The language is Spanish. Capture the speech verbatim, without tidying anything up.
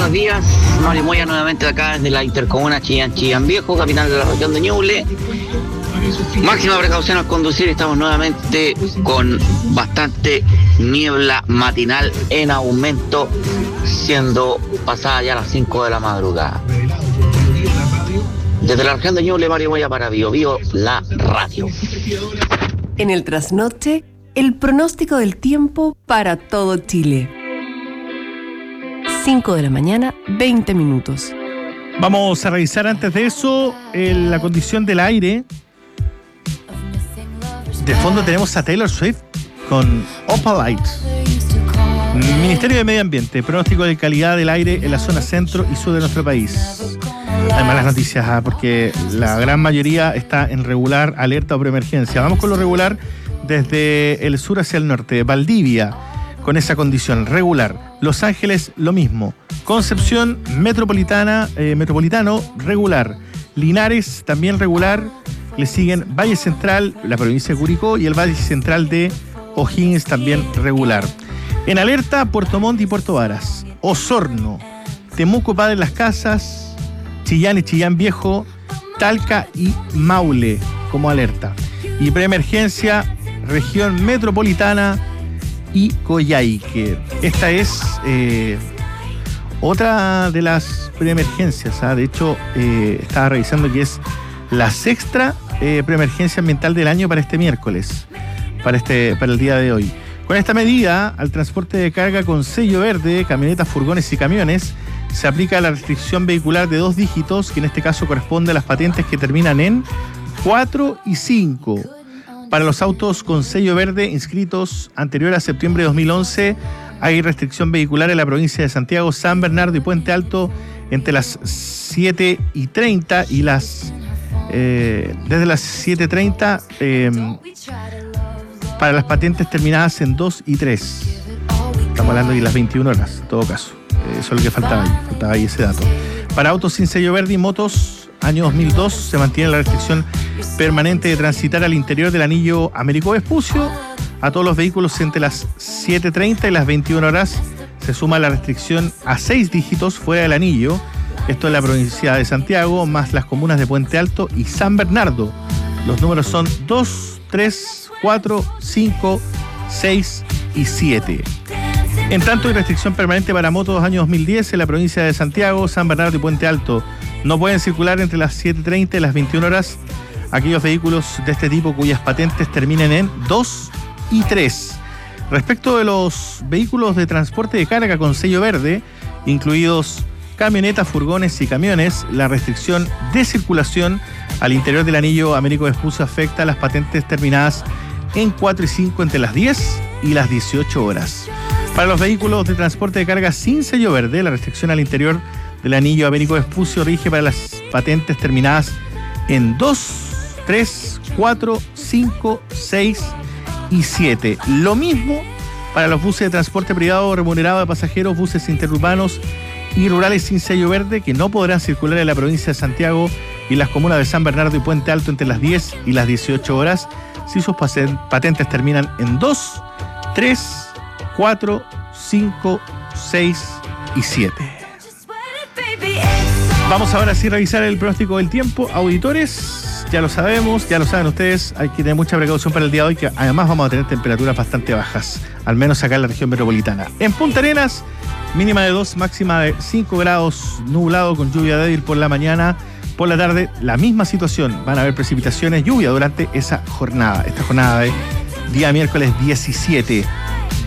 buenos días. Mario Moya nuevamente acá desde la intercomuna Chillán Chillán Viejo, capital de la región de Ñuble. Máxima precaución al conducir, estamos nuevamente con bastante niebla matinal en aumento, siendo pasada ya las cinco de la madrugada. Desde la región de Ñuble, Mario Moya para Bio Bio, la radio. En el trasnoche, el pronóstico del tiempo para todo Chile. cinco de la mañana, veinte minutos. Vamos a revisar antes de eso el, la condición del aire. De fondo tenemos a Taylor Swift con Opalite. Ministerio de Medio Ambiente, pronóstico de calidad del aire en la zona centro y sur de nuestro país. Hay malas noticias, ¿eh? Porque la gran mayoría está en regular, alerta o preemergencia. Vamos con lo regular desde el sur hacia el norte. Valdivia, con esa condición, regular. Los Ángeles, lo mismo. Concepción, metropolitana, eh, metropolitano, regular. Linares, también regular. Le siguen Valle Central, la provincia de Curicó, y el Valle Central de O'Higgins, también regular. En alerta, Puerto Montt y Puerto Varas. Osorno, Temuco, Padre Las Casas, Chillán y Chillán Viejo, Talca y Maule como alerta. Y preemergencia, región metropolitana y Coyhaique. Esta es eh, otra de las preemergencias, ¿eh? De hecho, eh, estaba revisando que es la sexta eh, preemergencia ambiental del año para este miércoles, para, este, para el día de hoy. Con esta medida, al transporte de carga con sello verde, camionetas, furgones y camiones, se aplica la restricción vehicular de dos dígitos, que en este caso corresponde a las patentes que terminan en cuatro y cinco. Para los autos con sello verde inscritos anterior a septiembre de dos mil once, hay restricción vehicular en la provincia de Santiago, San Bernardo y Puente Alto entre las siete y treinta y las... Eh, desde las siete y treinta eh, para las patentes terminadas en dos y tres. Estamos hablando de las veintiuna horas, en todo caso. Eh, eso es lo que faltaba ahí, faltaba ahí ese dato. Para autos sin sello verde y motos, año dos mil dos, se mantiene la restricción permanente de transitar al interior del anillo Américo Vespucio. A todos los vehículos entre las siete y treinta y las veintiuna horas se suma la restricción a seis dígitos fuera del anillo. Esto es la provincia de Santiago, más las comunas de Puente Alto y San Bernardo. Los números son dos, tres, cuatro, cinco, seis y siete. En tanto, hay restricción permanente para motos año dos mil diez en la provincia de Santiago, San Bernardo y Puente Alto. No pueden circular entre las siete y treinta y las veintiuna horas aquellos vehículos de este tipo cuyas patentes terminen en dos y tres. Respecto de los vehículos de transporte de carga con sello verde, incluidos camionetas, furgones y camiones, la restricción de circulación al interior del anillo Américo Vespucio afecta a las patentes terminadas en cuatro y cinco entre las diez y las dieciocho horas. Para los vehículos de transporte de carga sin sello verde, la restricción al interior del anillo Américo Vespucio rige para las patentes terminadas en dos, tres, cuatro, cinco, seis y siete. Lo mismo para los buses de transporte privado remunerado de pasajeros, buses interurbanos y rurales sin sello verde que no podrán circular en la provincia de Santiago y las comunas de San Bernardo y Puente Alto entre las diez y las dieciocho horas si sus patentes terminan en dos, tres, cuatro, cinco, seis y siete. Vamos ahora sí a revisar el pronóstico del tiempo. Auditores, ya lo sabemos, ya lo saben ustedes, hay que tener mucha precaución para el día de hoy, que además vamos a tener temperaturas bastante bajas, al menos acá en la región metropolitana. En Punta Arenas, mínima de dos, máxima de cinco grados, nublado con lluvia débil por la mañana. Por la tarde, la misma situación. Van a haber precipitaciones, lluvia durante esa jornada. Esta jornada de día miércoles diecisiete.